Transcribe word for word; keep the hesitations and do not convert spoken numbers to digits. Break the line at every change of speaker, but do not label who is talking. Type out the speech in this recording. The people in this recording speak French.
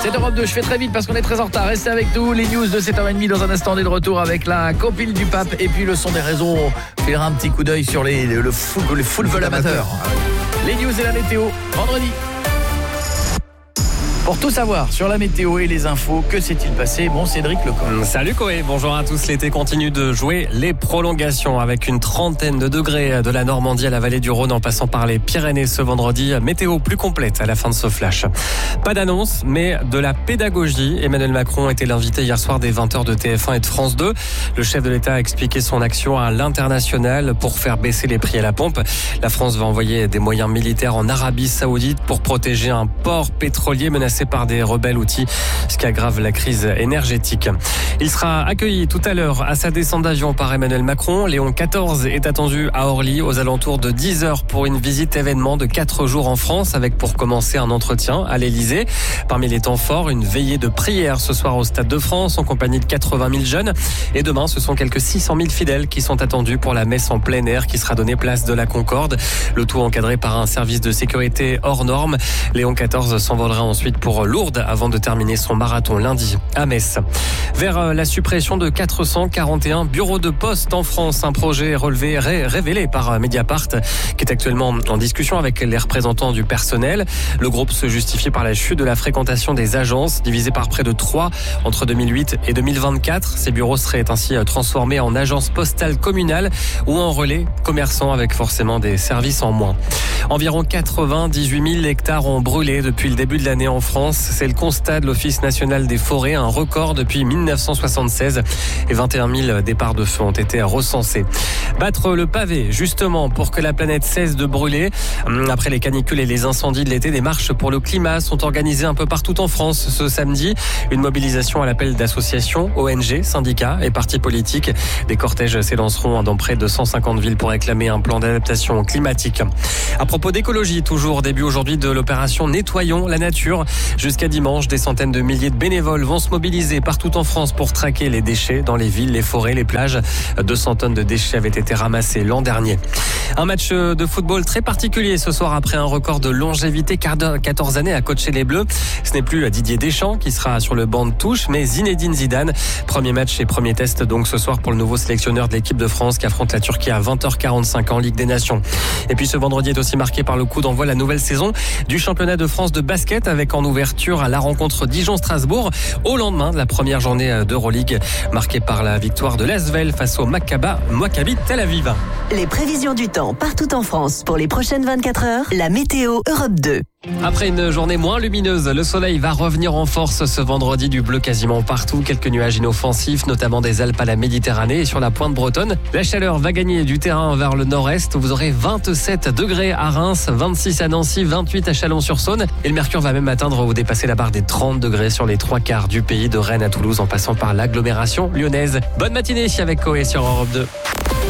C'est Europe deux, je fais très vite parce qu'on est très en retard. Restez avec nous, les news de sept heures trente dans un instant. On est de retour avec la compile du pape et puis le son des réseaux. On fera un petit coup d'œil sur les, le football, le football amateur. Les news et la météo, vendredi. Pour tout savoir sur la météo et les infos, que s'est-il passé? Bon, Cédric Lecor.
Salut Koé, bonjour à tous. L'été continue de jouer les prolongations avec une trentaine de degrés de la Normandie à la vallée du Rhône en passant par les Pyrénées ce vendredi. Météo plus complète à la fin de ce flash. Pas d'annonce, mais de la pédagogie. Emmanuel Macron était l'invité hier soir des vingt heures de T F un et de France deux. Le chef de l'État a expliqué son action à l'international pour faire baisser les prix à la pompe. La France va envoyer des moyens militaires en Arabie Saoudite pour protéger un port pétrolier menacé par des rebelles outils, ce qui aggrave la crise énergétique. Il sera accueilli tout à l'heure à sa descente d'avion par Emmanuel Macron. Léon quatorze est attendu à Orly aux alentours de dix heures pour une visite événement de quatre jours en France avec pour commencer un entretien à l'Elysée. Parmi les temps forts, une veillée de prière ce soir au Stade de France en compagnie de quatre-vingt mille jeunes. Et demain, ce sont quelques six cent mille fidèles qui sont attendus pour la messe en plein air qui sera donnée place de la Concorde. Le tout encadré par un service de sécurité hors norme. Léon quatorze s'envolera ensuite pour Lourdes avant de terminer son marathon lundi à Metz. Vers la suppression de quatre cent quarante et un bureaux de poste en France, un projet relevé, ré, révélé par Mediapart qui est actuellement en discussion avec les représentants du personnel. Le groupe se justifie par la chute de la fréquentation des agences, divisée par près de trois entre deux mille huit et deux mille vingt-quatre. Ces bureaux seraient ainsi transformés en agences postales communales ou en relais commerçants avec forcément des services en moins. Environ quatre-vingt-dix-huit mille hectares ont brûlé depuis le début de l'année en France. C'est le constat de l'Office national des forêts, un record depuis mille neuf cent soixante-seize. Et vingt et un mille départs de feu ont été recensés. Battre le pavé, justement, pour que la planète cesse de brûler. Après les canicules et les incendies de l'été, des marches pour le climat sont organisées un peu partout en France ce samedi. Une mobilisation à l'appel d'associations, O N G, syndicats et partis politiques. Des cortèges s'élanceront dans près de cent cinquante villes pour réclamer un plan d'adaptation climatique. À propos d'écologie, toujours début aujourd'hui de l'opération Nettoyons la nature. Jusqu'à dimanche, des centaines de milliers de bénévoles vont se mobiliser partout en France pour traquer les déchets dans les villes, les forêts, les plages. deux cents tonnes de déchets avaient été ramassées l'an dernier. Un match de football très particulier ce soir après un record de longévité, quatorze années à coacher les Bleus. Ce n'est plus Didier Deschamps qui sera sur le banc de touche, mais Zinedine Zidane. Premier match et premier test donc ce soir pour le nouveau sélectionneur de l'équipe de France qui affronte la Turquie à vingt heures quarante-cinq en Ligue des Nations. Et puis ce vendredi est aussi marqué par le coup d'envoi la nouvelle saison du championnat de France de basket avec en ouverture à la rencontre Dijon-Strasbourg au lendemain de la première journée d'Euroleague marquée par la victoire de l'Asvel face au Maccabi Maccabi Tel Aviv.
Les prévisions du temps partout en France pour les prochaines vingt-quatre heures, la météo Europe deux.
Après une journée moins lumineuse, le soleil va revenir en force ce vendredi, du bleu quasiment partout. Quelques nuages inoffensifs, notamment des Alpes à la Méditerranée et sur la pointe bretonne. La chaleur va gagner du terrain vers le nord-est. Vous aurez vingt-sept degrés à Reims, vingt-six à Nancy, vingt-huit à Chalon-sur-Saône. Et le mercure va même atteindre ou dépasser la barre des trente degrés sur les trois quarts du pays, de Rennes à Toulouse en passant par l'agglomération lyonnaise. Bonne matinée avec Koé sur Europe deux.